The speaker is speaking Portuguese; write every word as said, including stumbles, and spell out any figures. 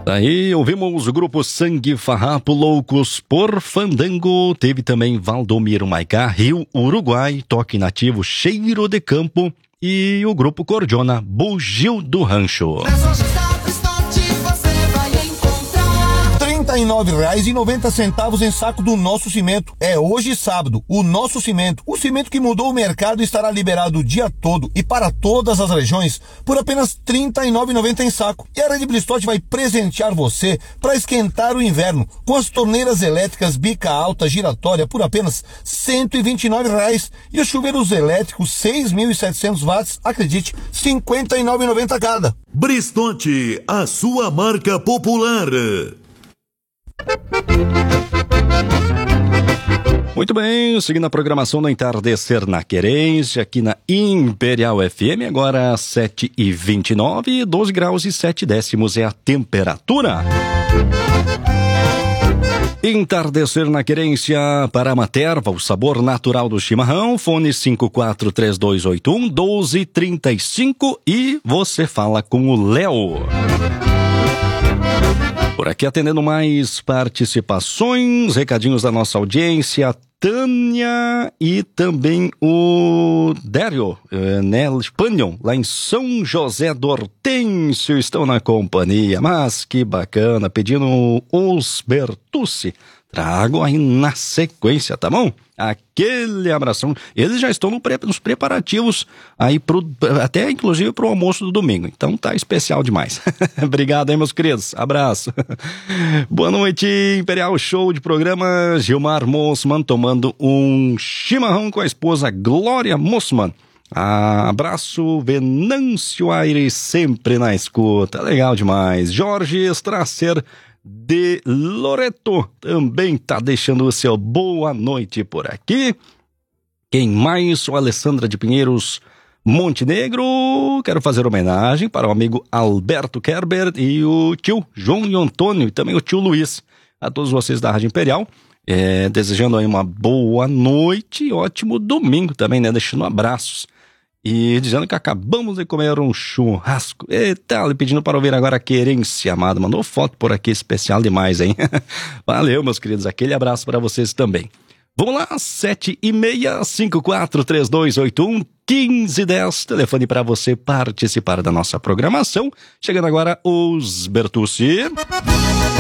Aí ouvimos o grupo Sangue Farrapo, Loucos por Fandango. Teve também Valdomiro Maicá, Rio Uruguai, Toque Nativo, Cheiro de Campo. E o grupo Cordiona, Bugio do Rancho. trinta e nove reais e noventa centavos em saco do Nosso Cimento. É hoje sábado, o Nosso Cimento. O cimento que mudou o mercado estará liberado o dia todo e para todas as regiões por apenas trinta e nove reais e noventa centavos em saco. E a Rede Blistote vai presentear você para esquentar o inverno com as torneiras elétricas bica alta giratória por apenas cento e vinte e nove reais e os chuveiros elétricos seis mil e setecentos watts, acredite, cinquenta e nove reais e noventa centavos cada. Blistote, a sua marca popular. Muito bem, seguindo a programação do Entardecer na Querência, aqui na Imperial F M, agora sete e vinte e nove, doze graus e sete décimos é a temperatura. Entardecer na Querência para a Materva, o sabor natural do chimarrão, fone cinco quatro três dois oito um, um dois três cinco e você fala com o Léo. Por aqui atendendo mais participações, recadinhos da nossa audiência, Tânia e também o Dério, eh, né, Spanion, lá em São José do Hortêncio, estão na companhia, mas que bacana, pedindo os Bertucci. Trago aí na sequência, tá bom? Aquele abração. Eles já estão no pre- nos preparativos aí pro, até inclusive pro almoço do domingo. Então tá especial demais. Obrigado aí, meus queridos. Abraço. Boa noite, Imperial Show de programa. Gilmar Mossman tomando um chimarrão com a esposa Glória Mossman. Ah, abraço, Venâncio Aires, sempre na escuta. Legal demais. Jorge Strasser de Loreto também tá deixando o seu boa noite por aqui. Quem mais? O Alessandra de Pinheiros Montenegro. Quero fazer homenagem para o amigo Alberto Kerber e o tio João e Antônio e também o tio Luiz, a todos vocês da Rádio Imperial, é, desejando aí uma boa noite e ótimo domingo também, né? Deixando abraços e dizendo que acabamos de comer um churrasco. Eita, lhe pedindo para ouvir agora a Querência Amada. Mandou foto por aqui, especial demais, hein? Valeu, meus queridos. Aquele abraço para vocês também. Vamos lá, sete e meia, cinco quatro três dois oito um, um cinco um zero. Telefone para você participar da nossa programação. Chegando agora os Bertucci.